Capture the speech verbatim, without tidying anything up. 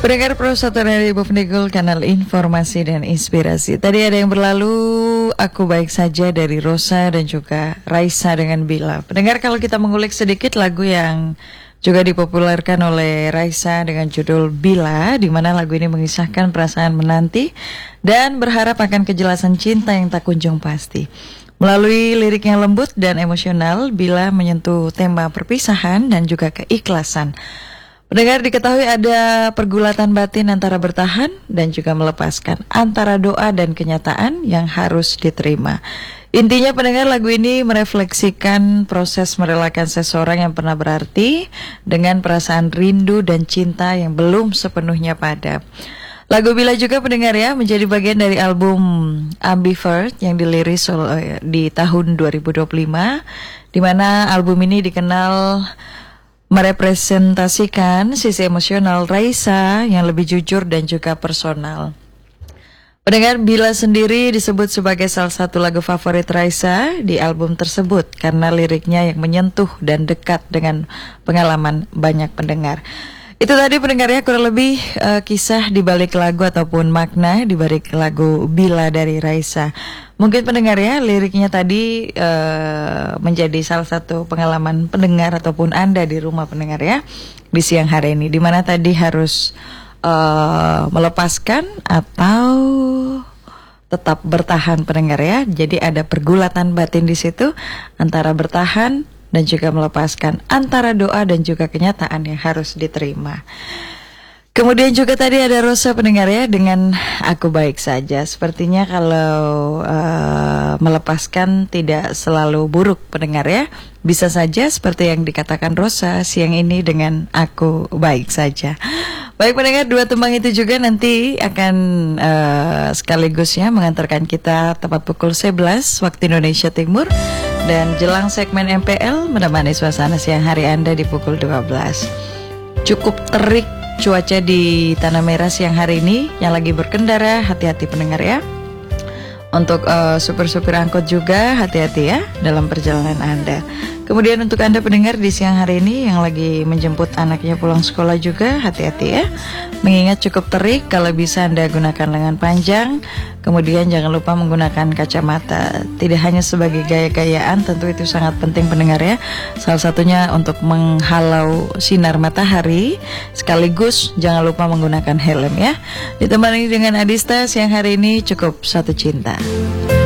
Pendengar Pro satu dari Ibu Pendigul, kanal informasi dan inspirasi. Tadi ada yang berlalu, Aku Baik Saja dari Rosa dan juga Raisa dengan Bila. Pendengar, kalau kita mengulik sedikit lagu yang juga dipopulerkan oleh Raisa dengan judul Bila, di mana lagu ini mengisahkan perasaan menanti dan berharap akan kejelasan cinta yang tak kunjung pasti. Melalui lirik yang lembut dan emosional, Bila menyentuh tema perpisahan dan juga keikhlasan. Pendengar, diketahui ada pergulatan batin antara bertahan dan juga melepaskan, antara doa dan kenyataan yang harus diterima. Intinya pendengar, lagu ini merefleksikan proses merelakan seseorang yang pernah berarti dengan perasaan rindu dan cinta yang belum sepenuhnya padam. Lagu Bila juga pendengar ya menjadi bagian dari album Ambivert yang diliris di tahun dua ribu dua puluh lima, di mana album ini dikenal merepresentasikan sisi emosional Raisa yang lebih jujur dan juga personal. Pendengar, Bila sendiri disebut sebagai salah satu lagu favorit Raisa di album tersebut karena liriknya yang menyentuh dan dekat dengan pengalaman banyak pendengar. Itu tadi pendengar ya kurang lebih uh, kisah di balik lagu ataupun makna di balik lagu Bila dari Raisa. Mungkin pendengar ya liriknya tadi uh, menjadi salah satu pengalaman pendengar ataupun Anda di rumah pendengar ya di siang hari ini, di mana tadi harus uh, melepaskan atau tetap bertahan pendengar ya. Jadi ada pergulatan batin di situ antara bertahan dan juga melepaskan, antara doa dan juga kenyataan yang harus diterima. Kemudian juga tadi ada Rosa pendengar ya dengan Aku Baik Saja. Sepertinya kalau uh, melepaskan tidak selalu buruk pendengar ya. Bisa saja seperti yang dikatakan Rosa siang ini dengan Aku Baik Saja. Baik pendengar, dua tembang itu juga nanti akan uh, sekaligus ya mengantarkan kita tepat pukul sebelas waktu Indonesia Timur. Dan jelang segmen M P L menemani suasana siang hari Anda di pukul dua belas. Cukup terik cuaca di Tanah Merah siang hari ini. Yang lagi berkendara, hati-hati pendengar ya. Untuk uh, supir-supir angkot juga hati-hati ya dalam perjalanan Anda. Kemudian untuk Anda pendengar di siang hari ini yang lagi menjemput anaknya pulang sekolah juga hati-hati ya. Mengingat cukup terik, kalau bisa Anda gunakan lengan panjang. Kemudian jangan lupa menggunakan kacamata. Tidak hanya sebagai gaya-gayaan, tentu itu sangat penting pendengar ya. Salah satunya untuk menghalau sinar matahari. Sekaligus jangan lupa menggunakan helm ya. Ditemani dengan Adista siang hari ini cukup satu cinta.